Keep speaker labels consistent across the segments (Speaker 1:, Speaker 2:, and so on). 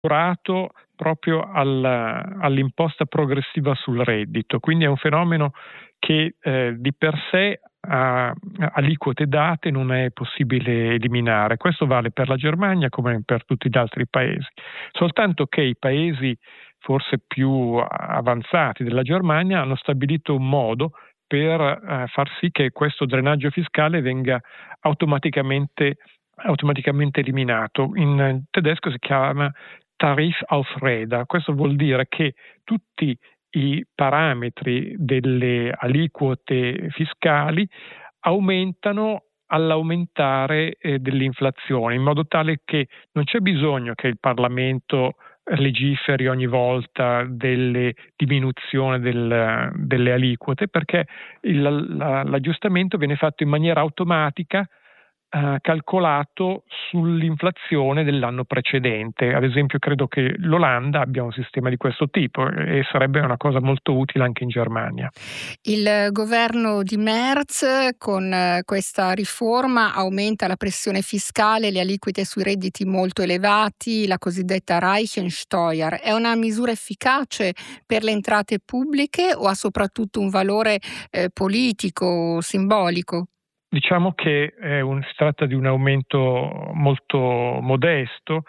Speaker 1: curato proprio all'imposta progressiva sul reddito, quindi è un fenomeno che di per sé a aliquote date non è possibile eliminare. Questo vale per la Germania come per tutti gli altri paesi, soltanto che i paesi forse più avanzati della Germania hanno stabilito un modo per far sì che questo drenaggio fiscale venga automaticamente eliminato. In tedesco si chiama Tarifausrede. Questo vuol dire che tutti i parametri delle aliquote fiscali aumentano all'aumentare dell'inflazione, in modo tale che non c'è bisogno che il Parlamento legiferi ogni volta delle diminuzione delle aliquote, perché l'aggiustamento viene fatto in maniera automatica, calcolato sull'inflazione dell'anno precedente. Ad esempio, credo che l'Olanda abbia un sistema di questo tipo e sarebbe una cosa molto utile anche in Germania.
Speaker 2: Il governo di Merz con questa riforma aumenta la pressione fiscale, le aliquote sui redditi molto elevati, la cosiddetta Reichensteuer. È una misura efficace per le entrate pubbliche o ha soprattutto un valore politico, simbolico?
Speaker 1: Diciamo che si tratta di un aumento molto modesto.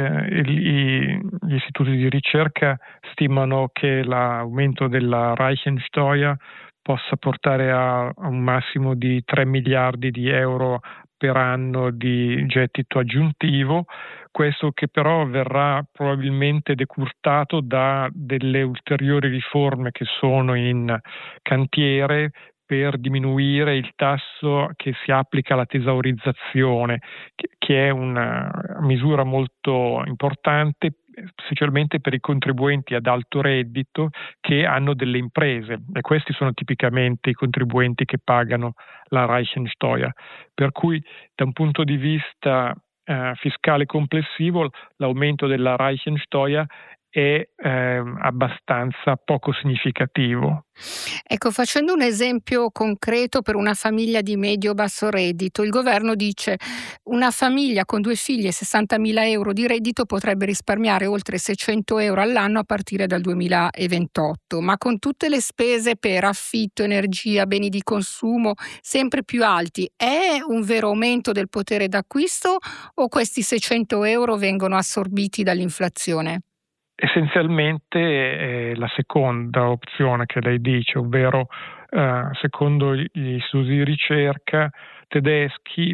Speaker 1: Gli istituti di ricerca stimano che l'aumento della Reichensteuer possa portare a un massimo di 3 miliardi di euro per anno di gettito aggiuntivo, questo che però verrà probabilmente decurtato da delle ulteriori riforme che sono in cantiere per diminuire il tasso che si applica alla tesaurizzazione, che è una misura molto importante, specialmente per i contribuenti ad alto reddito che hanno delle imprese, e questi sono tipicamente i contribuenti che pagano la Reichensteuer. Per cui da un punto di vista fiscale complessivo l'aumento della Reichensteuer è abbastanza poco significativo.
Speaker 2: Ecco, facendo un esempio concreto per una famiglia di medio-basso reddito, il governo dice una famiglia con 2 figli e 60.000 euro di reddito potrebbe risparmiare oltre 600 euro all'anno a partire dal 2028, ma con tutte le spese per affitto, energia, beni di consumo sempre più alti, è un vero aumento del potere d'acquisto o questi 600 euro vengono assorbiti dall'inflazione?
Speaker 1: Essenzialmente la seconda opzione che lei dice, ovvero secondo gli studi di ricerca tedeschi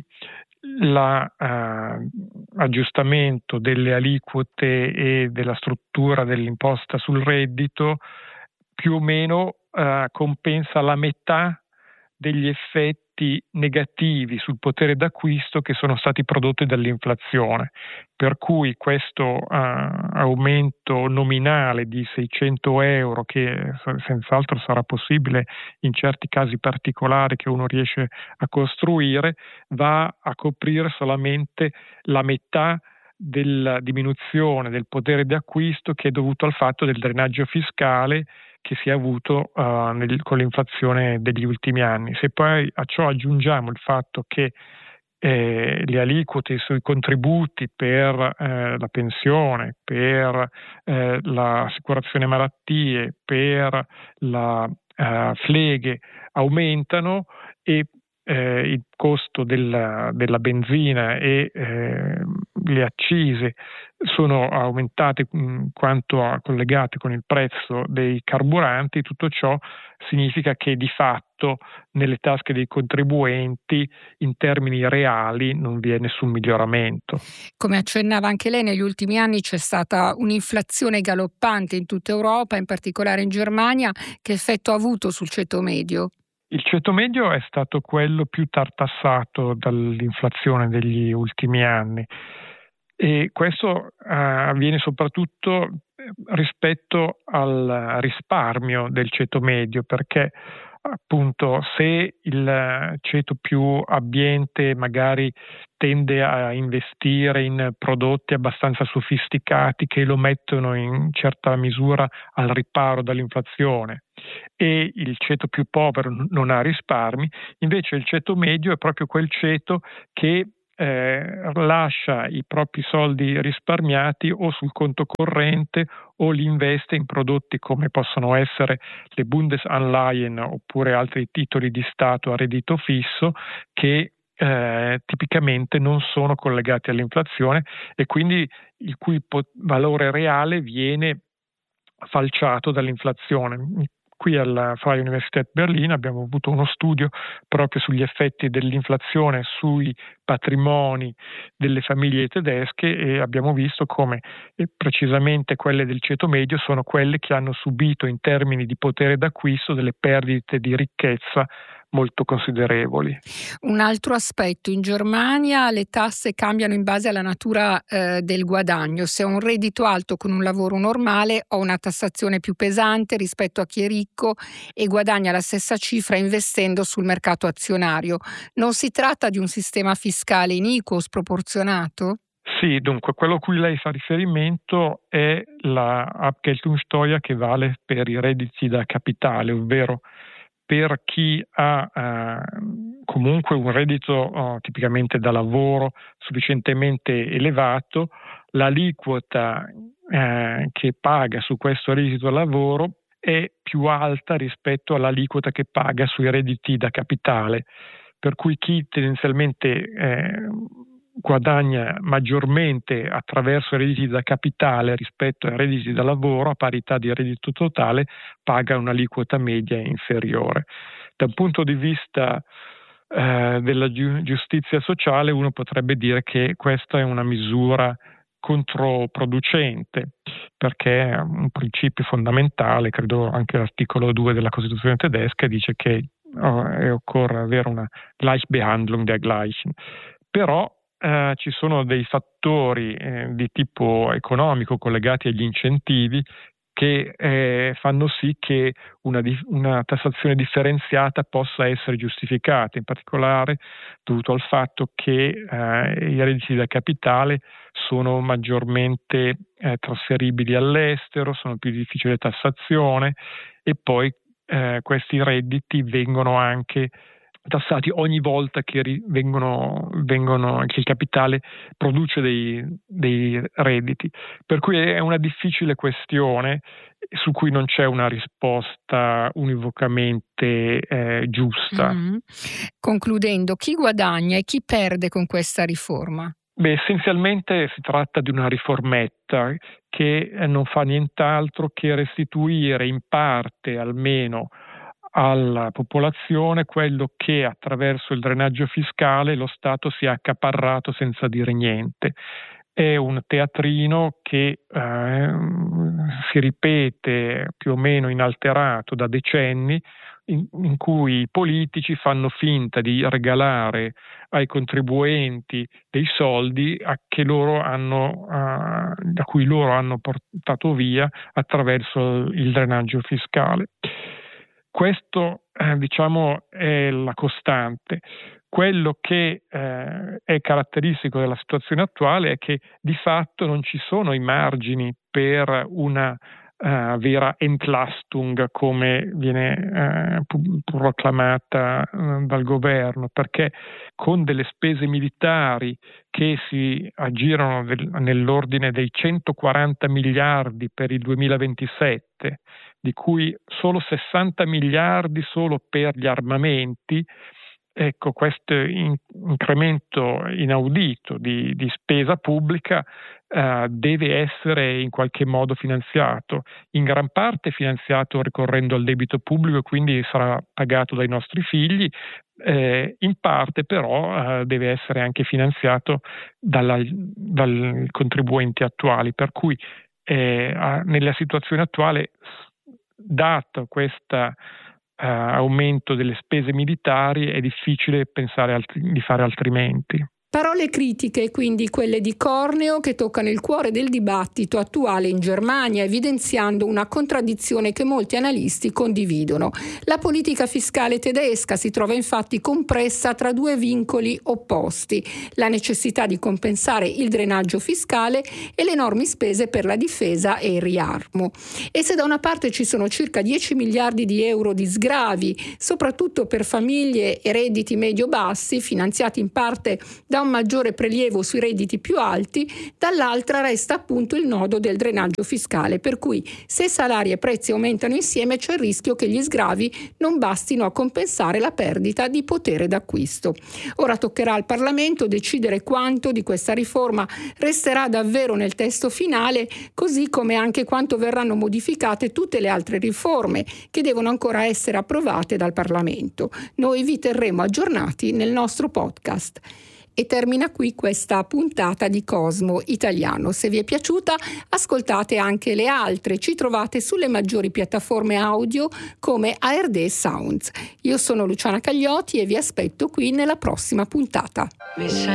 Speaker 1: l'aggiustamento delle aliquote e della struttura dell'imposta sul reddito più o meno compensa la metà degli effetti negativi sul potere d'acquisto che sono stati prodotti dall'inflazione, per cui questo aumento nominale di 600 euro, che senz'altro sarà possibile in certi casi particolari che uno riesce a costruire, va a coprire solamente la metà della diminuzione del potere di acquisto che è dovuto al fatto del drenaggio fiscale che si è avuto con l'inflazione degli ultimi anni. Se poi a ciò aggiungiamo il fatto che le aliquote sui contributi per la pensione, per l'assicurazione malattie, per la fleghe aumentano e il costo della benzina e le accise sono aumentate in quanto collegate con il prezzo dei carburanti, tutto ciò significa che di fatto nelle tasche dei contribuenti in termini reali non vi è nessun miglioramento.
Speaker 2: Come accennava anche lei, negli ultimi anni c'è stata un'inflazione galoppante in tutta Europa, in particolare in Germania. Che effetto ha avuto sul ceto medio?
Speaker 1: Il ceto medio è stato quello più tartassato dall'inflazione degli ultimi anni e questo avviene soprattutto rispetto al risparmio del ceto medio, perché appunto se il ceto più abbiente magari tende a investire in prodotti abbastanza sofisticati che lo mettono in certa misura al riparo dall'inflazione e il ceto più povero non ha risparmi, invece il ceto medio è proprio quel ceto che lascia i propri soldi risparmiati o sul conto corrente o li investe in prodotti come possono essere le Bundesanleihen oppure altri titoli di Stato a reddito fisso che tipicamente non sono collegati all'inflazione e quindi il cui valore reale viene falciato dall'inflazione. Qui alla Freie Universität Berlin abbiamo avuto uno studio proprio sugli effetti dell'inflazione sui patrimoni delle famiglie tedesche e abbiamo visto come precisamente quelle del ceto medio sono quelle che hanno subito in termini di potere d'acquisto delle perdite di ricchezza molto considerevoli.
Speaker 2: Un altro aspetto: in Germania le tasse cambiano in base alla natura del guadagno. Se ho un reddito alto con un lavoro normale ho una tassazione più pesante rispetto a chi è ricco e guadagna la stessa cifra investendo sul mercato azionario. Non si tratta di un sistema fiscale iniquo o sproporzionato?
Speaker 1: Sì, dunque quello a cui lei fa riferimento è la Abgeltungssteuer che vale per i redditi da capitale, ovvero per chi ha comunque un reddito tipicamente da lavoro sufficientemente elevato, l'aliquota che paga su questo reddito da lavoro è più alta rispetto all'aliquota che paga sui redditi da capitale, per cui chi tendenzialmente guadagna maggiormente attraverso i redditi da capitale rispetto ai redditi da lavoro, a parità di reddito totale, paga un'aliquota media inferiore. Da un punto di vista della giustizia sociale, uno potrebbe dire che questa è una misura controproducente, perché è un principio fondamentale, credo anche l'articolo 2 della Costituzione tedesca dice che occorre avere una Gleichbehandlung der Gleichen. Però ci sono dei fattori di tipo economico collegati agli incentivi che fanno sì che una tassazione differenziata possa essere giustificata, in particolare dovuto al fatto che i redditi da capitale sono maggiormente trasferibili all'estero, sono più difficili di tassazione e poi questi redditi vengono anche tassati ogni volta che che il capitale produce dei redditi. Per cui è una difficile questione su cui non c'è una risposta univocamente giusta.
Speaker 2: Mm-hmm. Concludendo, chi guadagna e chi perde con questa riforma?
Speaker 1: Essenzialmente si tratta di una riformetta che non fa nient'altro che restituire in parte almeno alla popolazione quello che attraverso il drenaggio fiscale lo Stato si è accaparrato senza dire niente. È un teatrino che si ripete più o meno inalterato da decenni, in cui i politici fanno finta di regalare ai contribuenti dei soldi da cui loro hanno portato via attraverso il drenaggio fiscale. Questo è la costante. Quello che è caratteristico della situazione attuale è che di fatto non ci sono i margini per una vera Entlastung come viene proclamata dal governo, perché con delle spese militari che si aggirano nell'ordine dei 140 miliardi per il 2027, di cui solo 60 miliardi solo per gli armamenti, ecco, questo incremento inaudito di spesa pubblica deve essere in qualche modo finanziato, in gran parte finanziato ricorrendo al debito pubblico e quindi sarà pagato dai nostri figli, in parte però deve essere anche finanziato dai contribuenti attuali, per cui nella situazione attuale, dato questo aumento delle spese militari, è difficile pensare di fare altrimenti.
Speaker 2: Parole critiche, quindi quelle di Corneo, che toccano il cuore del dibattito attuale in Germania, evidenziando una contraddizione che molti analisti condividono. La politica fiscale tedesca si trova infatti compressa tra due vincoli opposti: la necessità di compensare il drenaggio fiscale e le enormi spese per la difesa e il riarmo. E se da una parte ci sono circa 10 miliardi di euro di sgravi, soprattutto per famiglie e redditi medio-bassi, finanziati in parte da un un maggiore prelievo sui redditi più alti, dall'altra resta appunto il nodo del drenaggio fiscale, per cui se salari e prezzi aumentano insieme c'è il rischio che gli sgravi non bastino a compensare la perdita di potere d'acquisto. Ora toccherà al Parlamento decidere quanto di questa riforma resterà davvero nel testo finale, così come anche quanto verranno modificate tutte le altre riforme che devono ancora essere approvate dal Parlamento. Noi vi terremo aggiornati nel nostro podcast. E termina qui questa puntata di Cosmo Italiano. Se vi è piaciuta, ascoltate anche le altre. Ci trovate sulle maggiori piattaforme audio come ARD Sounds. Io sono Luciana Cagliotti e vi aspetto qui nella prossima puntata.